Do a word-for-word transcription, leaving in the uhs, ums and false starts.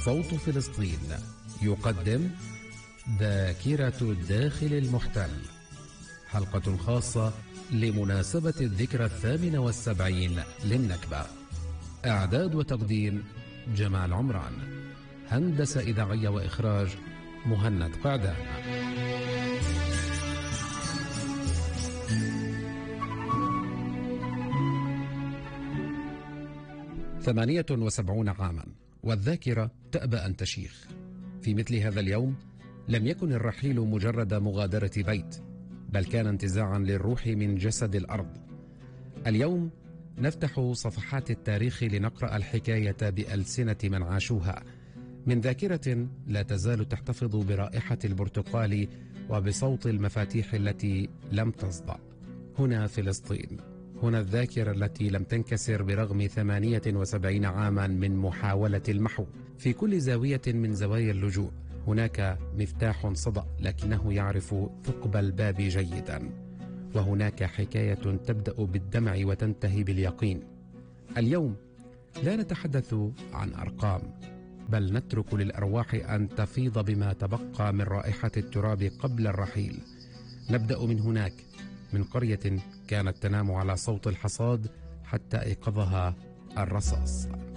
صوت فلسطين يقدم ذاكرة الداخل المحتل، حلقة خاصة لمناسبة الذكرى الثامنة والسبعين للنكبة. إعداد وتقديم جمال عمران، هندسة إذاعية وإخراج مهند قعدان. ثمانية وسبعون عاما والذاكرة تأبى أن تشيخ. في مثل هذا اليوم لم يكن الرحيل مجرد مغادرة بيت، بل كان انتزاعا للروح من جسد الأرض. اليوم نفتح صفحات التاريخ لنقرأ الحكاية بألسنة من عاشوها، من ذاكرة لا تزال تحتفظ برائحة البرتقال وبصوت المفاتيح التي لم تصدأ. هنا فلسطين، هنا الذاكرة التي لم تنكسر برغم ثمانية وسبعين عاما من محاولة المحو. في كل زاوية من زوايا اللجوء هناك مفتاح صدأ لكنه يعرف ثقب الباب جيدا، وهناك حكاية تبدأ بالدمع وتنتهي باليقين. اليوم لا نتحدث عن أرقام، بل نترك للأرواح أن تفيض بما تبقى من رائحة التراب قبل الرحيل. نبدأ من هناك، من قرية كانت تنام على صوت الحصاد حتى أيقظها الرصاص.